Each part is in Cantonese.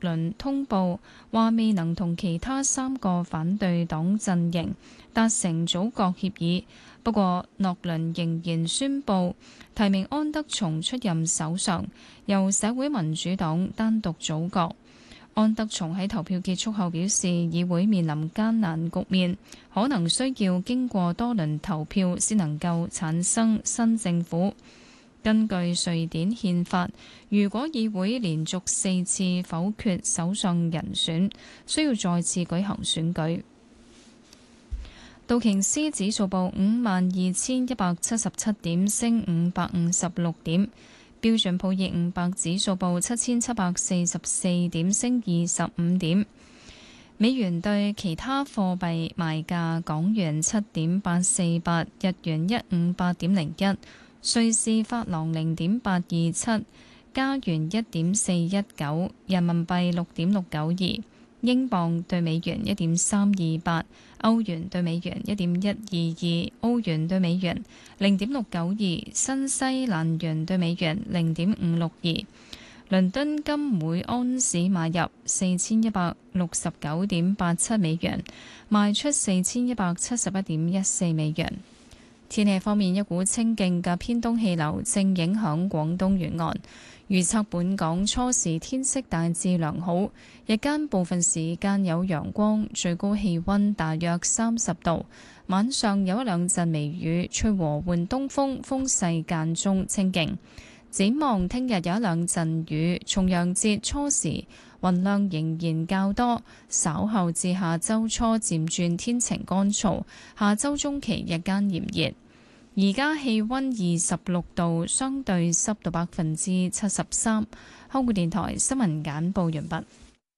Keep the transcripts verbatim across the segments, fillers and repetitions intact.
倫通報話未能同其他三個反對黨陣營達成組閣協議，不過諾倫仍然宣布提名安德松出任首相，由社會民主黨單獨組閣。安德松喺投票結束後表示，議會面臨艱難局面，可能需要經過多輪投票先能夠產生新政府。根據瑞典憲法，如果議會連續四次否決首相人選，需要再次舉行選舉。道瓊斯指數報五萬二千一百七十七點，升五百五十六點。標準普爾五百指數報七千七百四十四點，升二十五點。美元對其他貨幣賣價：港元七點八四八，日元一五八點零一，瑞士法郎零點八二七，加元一點四一九，人民幣六點六九二，英鎊對美元一點三二八，歐元對美元一點一二二，澳元對美元零點六九二，新西蘭元對美元零點五六二。倫敦金每安士買入四千一百六十九點八七美元，賣出四千一百七十一點一四美元。天氣方面，一股清勁嘅偏東氣流正影響廣東沿岸。預測本港初時天色大致良好，日間部分時間有陽光，最高氣溫大約三十度。晚上有一兩陣微雨，吹和緩東風，風勢間中清勁。展望聽日有一兩陣雨，重陽節初時雲量仍然較多，稍後至下周初漸轉天晴乾燥，下周中期日間炎熱。而家氣溫二十六度，相對濕度百分之七十三。香港電台新聞簡報完畢。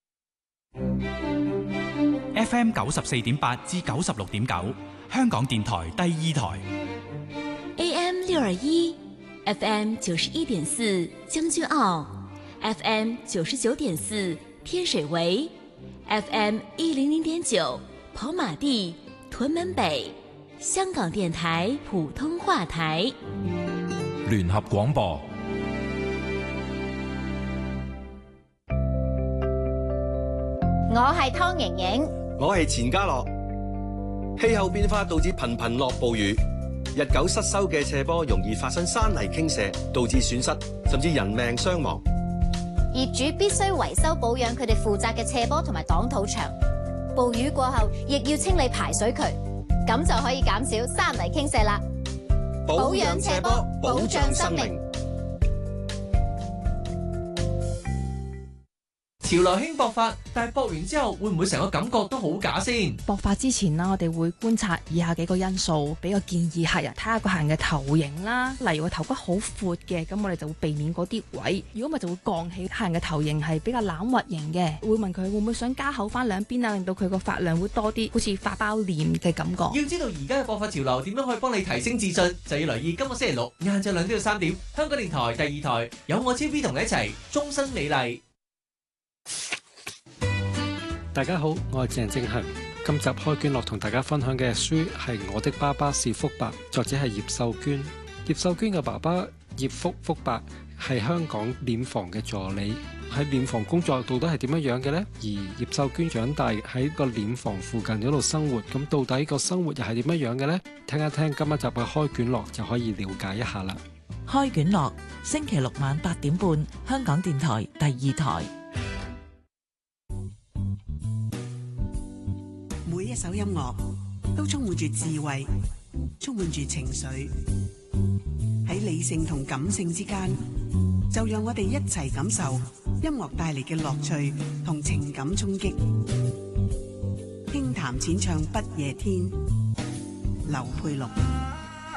F M 九十四點八至九十六點九，香港電台第二台。 A M 六二一，F M 九十一點四將軍澳 ，F M 九十九點四天水圍 ，F M 一零零點九跑馬地屯門北。香港電台普通話台聯合廣播。 我係湯盈盈， 我係錢嘉樂。氣候變化導致頻頻落暴雨，日久失修嘅斜坡容易發生山泥傾瀉，導致損失甚至人命傷亡。 業主必須維修保養佢哋負責嘅斜坡同埋擋土牆。暴雨過後，亦要清理排水渠。咁就可以減少山泥傾瀉啦！ 保養斜坡，保障生命。 潮流興搏發，但係搏完之後會唔會成個感覺都好假先？ 搏發之前啦，我哋會觀察以下幾個因素，俾個建議客人睇下個客人嘅頭型啦。例如個頭骨好闊嘅，咁我哋就會避免嗰啲位。如果咪就會降起客人嘅頭型係比較欖核型嘅，會問佢會唔會想加厚翻兩邊啊，令到佢個髮量會多啲，好似發包臉嘅感覺。 要知道而家嘅搏發潮流點樣可以幫你提升自信，就要留意今個星期六晏晝兩點到三點，香港電台第二台有我 T V 同你一齊終身美麗。 大家好，我係鄭正恒。今集開卷樂同大家分享嘅書係《我的爸爸是福伯》，作者係葉秀娟。葉秀娟嘅爸爸葉福福伯係香港殮房嘅助理，喺殮房工作到底係點樣樣嘅呢？而葉秀娟長大喺個殮房附近嗰度生活，咁到底個生活又係點樣樣嘅呢？聽一聽今一集嘅開卷樂就可以了解一下啦。 開卷樂星期六晚八點半，香港電台第二台。 每一首音樂都充滿住智慧，充滿住情緒，喺理性同感性之間，就讓我哋一齊感受音樂帶嚟嘅樂趣同情感衝擊。輕談淺唱不夜天，劉佩祿。